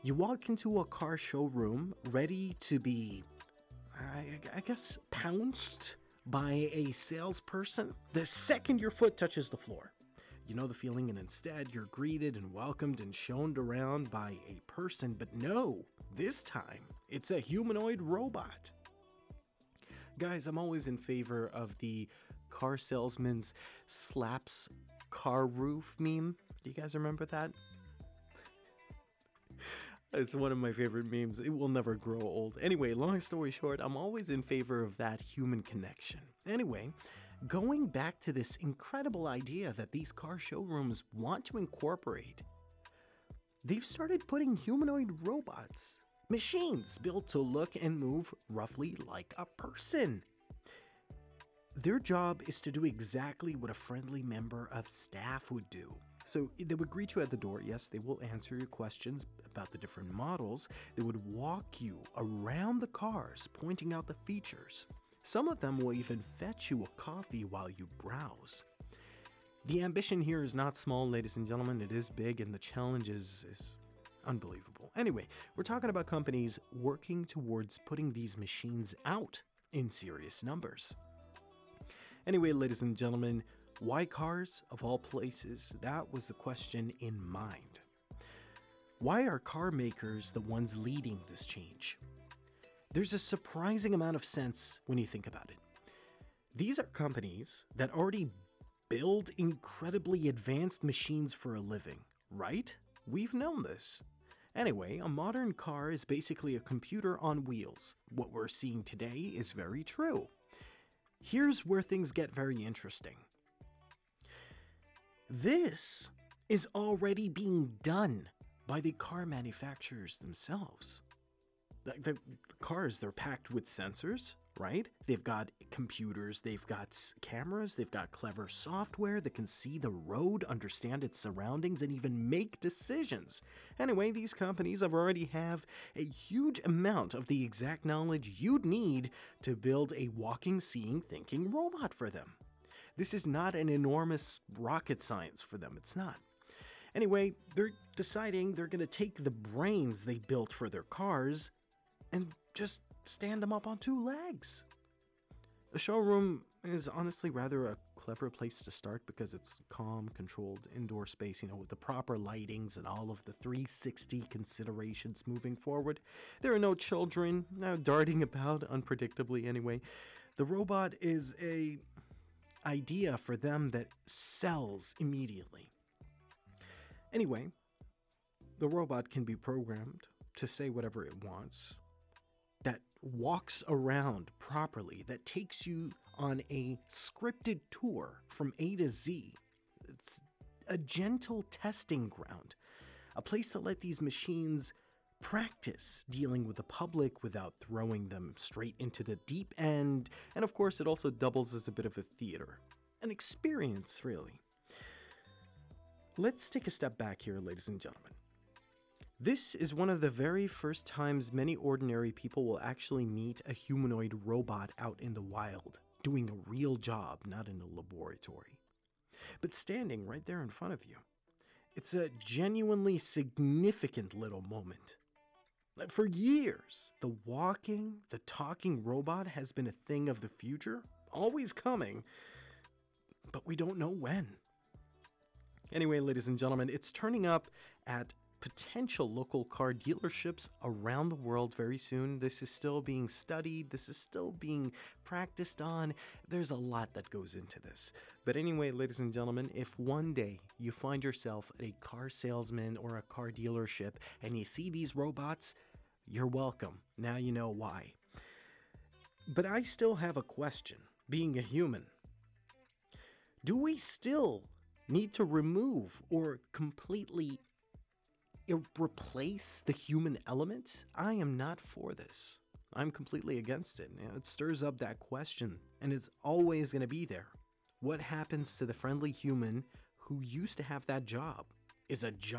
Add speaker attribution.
Speaker 1: You walk into a car showroom ready to be, I guess, pounced by a salesperson the second your foot touches the floor. You know the feeling, and instead you're greeted and welcomed and shown around by a person, but no, this time it's a humanoid robot. Guys, I'm always in favor of the car salesman's slaps car roof meme. Do you guys remember that? It's one of my favorite memes. It will never grow old. Anyway, long story short, I'm always in favor of that human connection. Anyway, going back to this incredible idea that these car showrooms want to incorporate, they've started putting humanoid robots, machines built to look and move roughly like a person. Their job is to do exactly what a friendly member of staff would do. So they would greet you at the door. Yes, they will answer your questions about the different models. They would walk you around the cars, pointing out the features. Some of them will even fetch you a coffee while you browse. The ambition here is not small, ladies and gentlemen. It is big, and the challenge is unbelievable. Anyway, we're talking about companies working towards putting these machines out in serious numbers. Anyway, ladies and gentlemen, why cars of all places? That was the question in mind. Why are car makers the ones leading this change? There's a surprising amount of sense when you think about it. These are companies that already build incredibly advanced machines for a living, right? We've known this. Anyway, a modern car is basically a computer on wheels. What we're seeing today is very true. Here's where things get very interesting. This is already being done by the car manufacturers themselves. The cars, they're packed with sensors, right? They've got computers, they've got cameras, they've got clever software that can see the road, understand its surroundings, and even make decisions. Anyway, these companies already have a huge amount of the exact knowledge you'd need to build a walking, seeing, thinking robot for them. This is not an enormous rocket science for them. It's not. Anyway, they're deciding they're going to take the brains they built for their cars and just stand them up on two legs. A showroom is honestly rather a clever place to start because it's calm, controlled indoor space, with the proper lightings and all of the 360 considerations moving forward. There are no children darting about unpredictably anyway. The robot is a idea for them that sells immediately. Anyway, the robot can be programmed to say whatever it wants, that walks around properly, that takes you on a scripted tour from A to Z. It's a gentle testing ground, a place to let these machines practice dealing with the public without throwing them straight into the deep end. And of course, it also doubles as a bit of a theater, an experience, really. Let's take a step back here, ladies and gentlemen. This is one of the very first times many ordinary people will actually meet a humanoid robot out in the wild, doing a real job, not in a laboratory, but standing right there in front of you. It's a genuinely significant little moment. For years, the walking, the talking robot has been a thing of the future, always coming, but we don't know when. Anyway, ladies and gentlemen, it's turning up at potential local car dealerships around the world very soon. This is still being studied. This is still being practiced on. There's a lot that goes into this. But anyway, ladies and gentlemen, if one day you find yourself at a car salesman or a car dealership and you see these robots, you're welcome. Now you know why. But I still have a question, being a human. Do we still need to remove or completely replace the human element? I am not for this. I'm completely against it. It stirs up that question, and it's always going to be there. What happens to the friendly human who used to have that job? Is a job